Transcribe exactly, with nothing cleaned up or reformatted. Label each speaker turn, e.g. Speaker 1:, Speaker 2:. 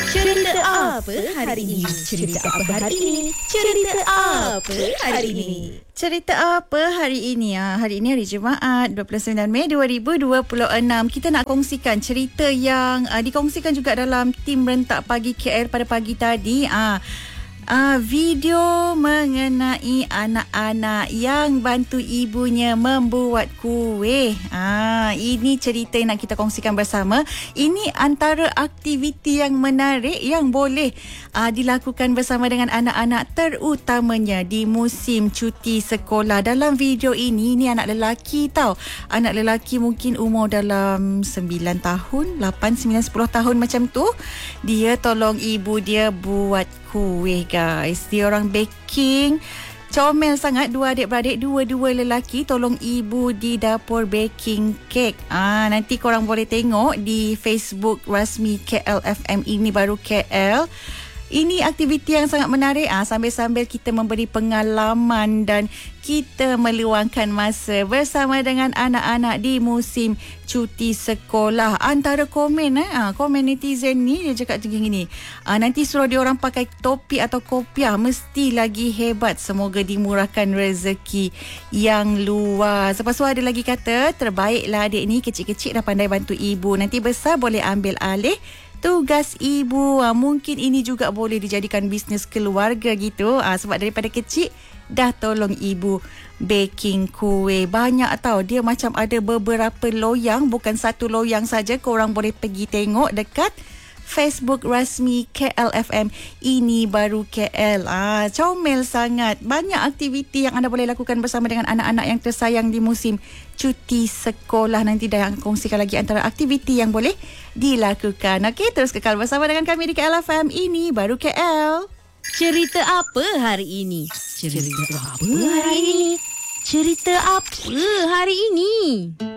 Speaker 1: Cerita apa hari ini? Cerita apa hari ini? Cerita apa hari ini?
Speaker 2: Cerita apa hari ini? Ha, hari ini hari Jumaat dua puluh sembilan Mei dua ribu dua puluh enam. Kita nak kongsikan cerita yang uh, dikongsikan juga dalam tim rentak pagi K L pada pagi tadi. Ah, uh, video mengenai anak-anak yang bantu ibunya membuat kuih. Ah, ini cerita yang nak kita kongsikan bersama. Ini antara aktiviti yang menarik yang boleh uh, dilakukan bersama dengan anak-anak, terutamanya di musim cuti sekolah. Dalam video ini, ni anak lelaki tau. Anak lelaki mungkin umur dalam sembilan tahun, lapan, sembilan, sepuluh tahun macam tu. Dia tolong ibu dia buat kuih, guys. Dia orang baking. Comel sangat dua adik-beradik, dua-dua lelaki tolong ibu di dapur baking kek. Ah, nanti korang boleh tengok di Facebook rasmi K L F M Ini Baru K L. Ini aktiviti yang sangat menarik. Ah, sambil-sambil kita memberi pengalaman dan kita meluangkan masa bersama dengan anak-anak di musim cuti sekolah. Antara komen eh, ah, komen netizen ni, dia cakap macam gini. Ah, nanti suruh dia orang pakai topi atau kopiah, mesti lagi hebat. Semoga dimurahkan rezeki yang luas. Lepas tu ada lagi kata, terbaiklah adik ni, kecil-kecil dah pandai bantu ibu. Nanti besar boleh ambil alih tugas ibu. Ha, mungkin ini juga boleh dijadikan bisnes keluarga gitu. Ha, sebab daripada kecil dah tolong ibu baking kuih. Banyak tau. Dia macam ada beberapa loyang, bukan satu loyang saja. Korang boleh pergi tengok dekat Facebook rasmi K L F M Ini Baru K L. Ah, comel sangat. Banyak aktiviti yang anda boleh lakukan bersama dengan anak-anak yang tersayang di musim cuti sekolah. Nanti dah kongsikan lagi antara aktiviti yang boleh dilakukan. Okey, terus kekal bersama dengan kami di K L F M Ini Baru K L.
Speaker 1: Cerita apa hari ini? Cerita, Cerita apa hari ini? Cerita apa hari ini?